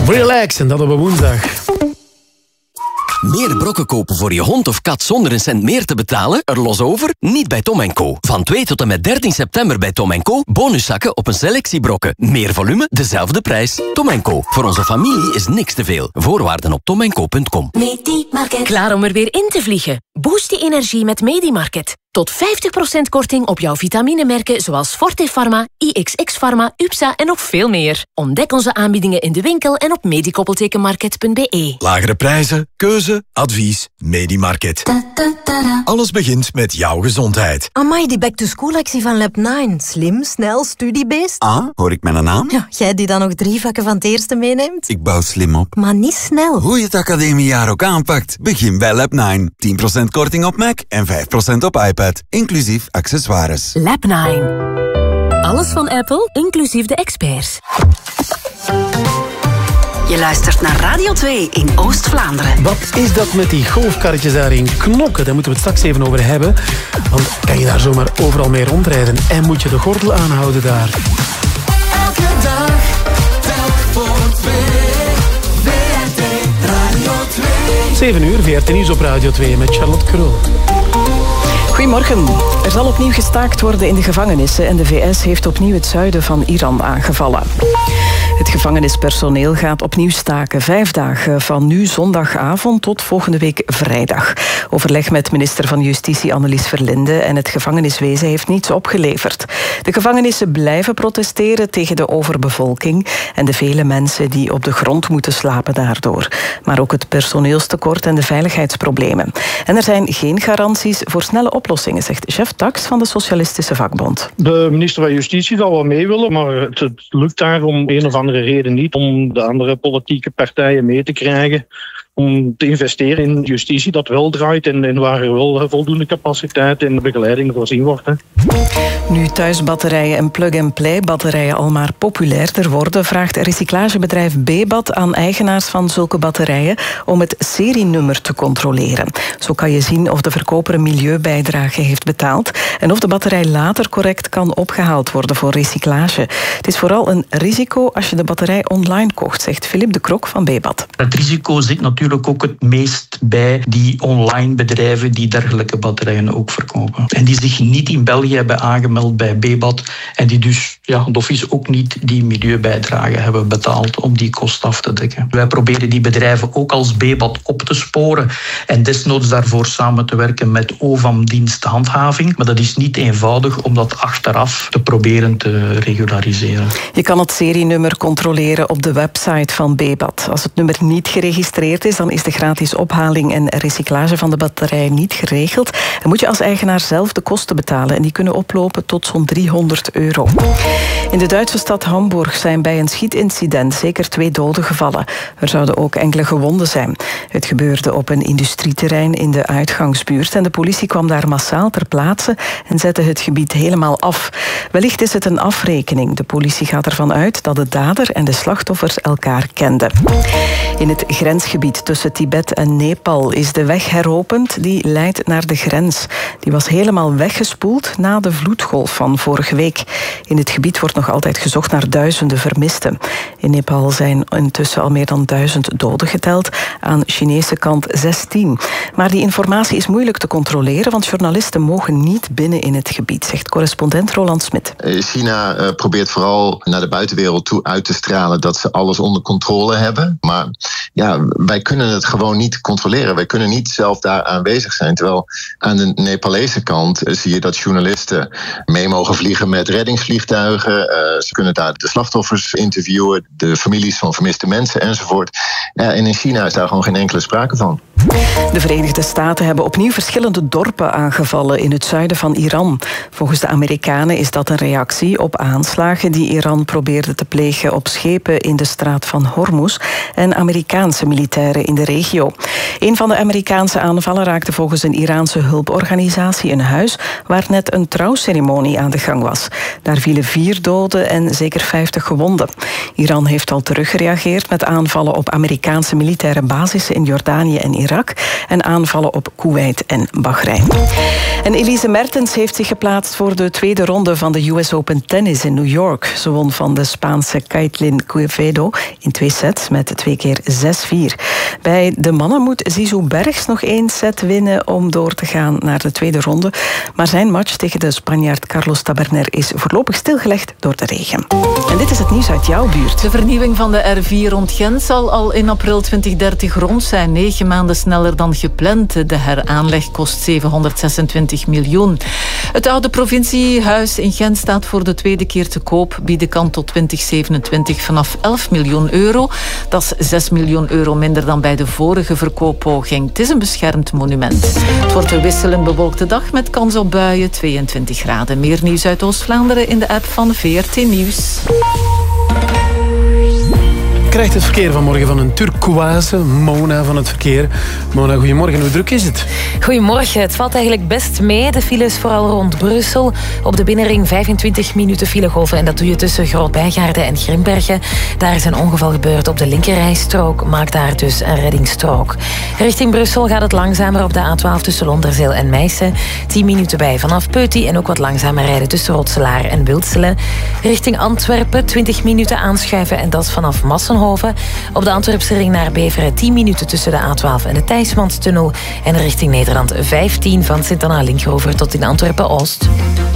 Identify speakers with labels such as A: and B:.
A: Relax, en dat op een woensdag.
B: Meer brokken kopen voor je hond of kat zonder een cent meer te betalen? Er los over? Niet bij Tom & Co. Van 2 tot en met 13 september bij Tom & Co. Bonuszakken op een selectie brokken. Meer volume, dezelfde prijs. Tom & Co. Voor onze familie is niks te veel. Voorwaarden op tomandco.com.
C: Medimarket. Klaar om er weer in te vliegen? Boost je energie met Medimarket. Tot 50% korting op jouw vitaminemerken zoals Forte Pharma, IXX Pharma, UPSA en nog veel meer. Ontdek onze aanbiedingen in de winkel en op medikoppeltekenmarket.be.
D: Lagere prijzen, keuze, advies, Medimarket. Alles begint met jouw gezondheid.
E: Amai, die back-to-school-actie van Lab9. Slim, snel, studiebeest.
F: Ah, hoor ik mijn naam?
E: Ja, jij die dan nog 3 vakken van het eerste meeneemt?
F: Ik bouw slim op.
E: Maar niet snel.
F: Hoe je het academiejaar ook aanpakt, begin bij Lab9. 10% korting op Mac en 5% op iPad. Inclusief accessoires.
C: Lab9. Alles van Apple, inclusief de experts.
G: Je luistert naar Radio 2 in Oost-Vlaanderen.
A: Wat is dat met die golfkarretjes daar in Knokke? Daar moeten we het straks even over hebben. Want kan je daar zomaar overal mee rondrijden? En moet je de gordel aanhouden daar?
H: Elke dag, telk voor 2. VRT Radio 2.
A: 7 uur, VRT Nieuws op Radio 2 met Charlotte Krul.
I: Goedemorgen. Er zal opnieuw gestaakt worden in de gevangenissen en de VS heeft opnieuw het zuiden van Iran aangevallen. Het gevangenispersoneel gaat opnieuw staken 5 dagen van nu zondagavond tot volgende week vrijdag. Overleg met minister van Justitie Annelies Verlinde en het gevangeniswezen heeft niets opgeleverd. De gevangenissen blijven protesteren tegen de overbevolking en de vele mensen die op de grond moeten slapen daardoor. Maar ook het personeelstekort en de veiligheidsproblemen. En er zijn geen garanties voor snelle oplossingen, zegt Jeff Tax van de Socialistische Vakbond.
J: De minister van Justitie zal wel mee willen, maar het lukt daar om een of andere reden niet om de andere politieke partijen mee te krijgen om te investeren in justitie dat wel draait en waar er wel voldoende capaciteit en begeleiding voorzien wordt. Hè.
I: Nu thuisbatterijen en plug-and-play batterijen al maar populairder worden, vraagt recyclagebedrijf Bebat aan eigenaars van zulke batterijen om het serienummer te controleren. Zo kan je zien of de verkoper een milieubijdrage heeft betaald en of de batterij later correct kan opgehaald worden voor recyclage. Het is vooral een risico als je de batterij online kocht, zegt Philippe de Krok van Bebat.
K: Het risico zit natuurlijk ook het meest bij die online bedrijven die dergelijke batterijen ook verkopen. En die zich niet in België hebben aangemeld bij Bebat en die dus d'office ook niet die milieubijdrage hebben betaald om die kost af te dekken. Wij proberen die bedrijven ook als Bebat op te sporen en desnoods daarvoor samen te werken met OVAM-dienst handhaving. Maar dat is niet eenvoudig om dat achteraf te proberen te regulariseren.
I: Je kan het serienummer controleren op de website van Bebat. Als het nummer niet geregistreerd is, dan is de gratis ophaling en recyclage van de batterij niet geregeld. Dan moet je als eigenaar zelf de kosten betalen en die kunnen oplopen tot zo'n €300. In de Duitse stad Hamburg zijn bij een schietincident zeker 2 doden gevallen. Er zouden ook enkele gewonden zijn. Het gebeurde op een industrieterrein in de uitgangsbuurt en de politie kwam daar massaal ter plaatse en zette het gebied helemaal af. Wellicht is het een afrekening. De politie gaat ervan uit dat de dader en de slachtoffers elkaar kenden. In het grensgebied tussen Tibet en Nepal is de weg heropend die leidt naar de grens. Die was helemaal weggespoeld na de vloedgolf van vorige week. In het gebied wordt nog altijd gezocht naar duizenden vermisten. In Nepal zijn intussen al meer dan 1000 doden geteld, aan Chinese kant 16. Maar die informatie is moeilijk te controleren, want journalisten mogen niet binnen in het gebied, zegt correspondent Roland Smit.
L: China probeert vooral naar de buitenwereld toe uit te stralen dat ze alles onder controle hebben. Maar wij kunnen het gewoon niet controleren. Wij kunnen niet zelf daar aanwezig zijn. Terwijl aan de Nepalese kant zie je dat journalisten mee mogen vliegen met reddingsvliegtuigen. Ze kunnen daar de slachtoffers interviewen, de families van vermiste mensen enzovoort. En in China is daar gewoon geen enkele sprake van.
I: De Verenigde Staten hebben opnieuw verschillende dorpen aangevallen in het zuiden van Iran. Volgens de Amerikanen is dat een reactie op aanslagen die Iran probeerde te plegen op schepen in de straat van Hormuz en Amerikaanse militairen militairen in de regio. Een van de Amerikaanse aanvallen raakte volgens een Iraanse hulporganisatie een huis waar net een trouwceremonie aan de gang was. Daar vielen 4 doden en zeker 50 gewonden. Iran heeft al teruggereageerd met aanvallen op Amerikaanse militaire basissen in Jordanië en Irak en aanvallen op Kuwait en Bahrein. En Elise Mertens heeft zich geplaatst voor de tweede ronde van de US Open Tennis in New York. Ze won van de Spaanse Kaitlyn Quevedo in 2 sets met 2 keer 6-4. Bij de mannen moet Zizou Bergs nog 1 set winnen om door te gaan naar de tweede ronde. Maar zijn match tegen de Spanjaard Carlos Taberner is voorlopig stilgelegd door de regen. En dit is het nieuws uit jouw buurt.
M: De vernieuwing van de R4 rond Gent zal al in april 2030 rond zijn. 9 maanden sneller dan gepland. De heraanleg kost 726 miljoen. Het oude provinciehuis in Gent staat voor de tweede keer te koop. Bieden kan tot 2027 vanaf 11 miljoen euro. Dat is 6 miljoen euro minder dan bij de vorige verkooppoging. Het is een beschermd monument. Het wordt een wisselend bewolkte dag met kans op buien, 22 graden. Meer nieuws uit Oost-Vlaanderen in de app van VRT Nieuws.
A: Krijgt het verkeer vanmorgen van een turquoise. Mona van het verkeer. Mona, goedemorgen. Hoe druk is het?
N: Goedemorgen. Het valt eigenlijk best mee. De file is vooral rond Brussel. Op de binnenring 25 minuten filegolven. En dat doe je tussen Groot-Bijgaarden en Grimbergen. Daar is een ongeval gebeurd op de linkerrijstrook. Maak daar dus een reddingsstrook. Richting Brussel gaat het langzamer op de A12 tussen Londerzeel en Meissen. 10 minuten bij vanaf Peuty. En ook wat langzamer rijden tussen Rotselaar en Wilselen. Richting Antwerpen 20 minuten aanschuiven. En dat is vanaf Massenhoven. Op de Antwerpse ring naar Beveren 10 minuten tussen de A12 en de Thijsmanstunnel. En richting Nederland 15 van Sint-Anna-Linkhover tot in Antwerpen-Oost.